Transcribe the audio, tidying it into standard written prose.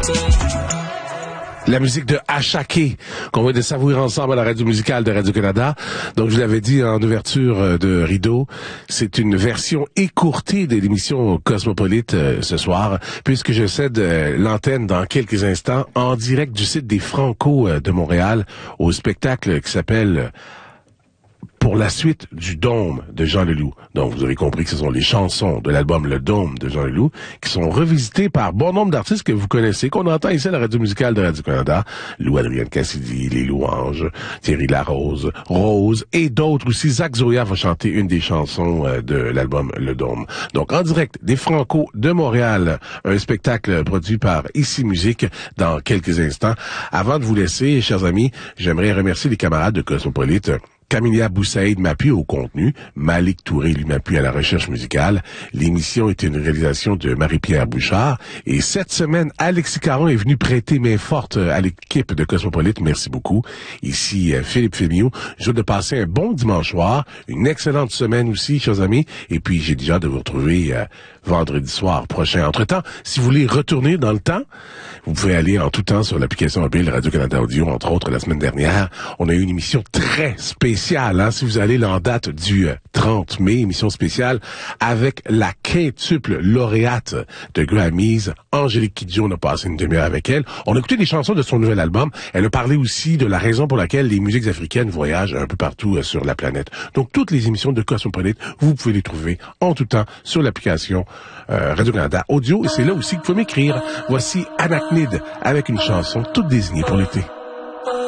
La musique de Achaké, qu'on va de savourer ensemble à la radio musicale de Radio-Canada. Donc, je vous l'avais dit en ouverture de Rideau, c'est une version écourtée de l'émission Cosmopolite ce soir, puisque je cède l'antenne dans quelques instants en direct du site des Franco de Montréal au spectacle qui s'appelle Pour la suite du Dôme de Jean Leloup. Donc, vous avez compris que ce sont les chansons de l'album Le Dôme de Jean Leloup qui sont revisitées par bon nombre d'artistes que vous connaissez, qu'on entend ici à la radio musicale de Radio-Canada. Lou-Adrienne Cassidy, Les Louanges, Thierry Larose, Rose et d'autres aussi. Zach Zoya va chanter une des chansons de l'album Le Dôme. Donc, en direct des Franco de Montréal, un spectacle produit par Ici Musique dans quelques instants. Avant de vous laisser, chers amis, j'aimerais remercier les camarades de Cosmopolite. Camilia Boussaïd m'appuie au contenu, Malik Touré lui m'appuie à la recherche musicale. L'émission est une réalisation de Marie-Pierre Bouchard. Et cette semaine, Alexis Caron est venu prêter main forte à l'équipe de Cosmopolite. Merci beaucoup. Ici, Philippe Fémiot. Je vous souhaite de passer un bon dimanche soir, une excellente semaine aussi, chers amis. Et puis, j'ai déjà de vous retrouver vendredi soir prochain. Entre-temps, si vous voulez retourner dans le temps, vous pouvez aller en tout temps sur l'application mobile Radio-Canada Audio. Entre autres, la semaine dernière, on a eu une émission très spéciale. Si vous allez là en date du 30 mai, émission spéciale avec la quintuple lauréate de Grammys, Angélique Kidjo. On a passé une demi-heure avec elle. On a écouté des chansons de son nouvel album. Elle a parlé aussi de la raison pour laquelle les musiques africaines voyagent un peu partout sur la planète. Donc, toutes les émissions de Cosmopolite, vous pouvez les trouver en tout temps sur l'application Radio-Canada Audio. Et c'est là aussi que vous pouvez m'écrire. Voici Anachnid avec une chanson toute désignée pour l'été.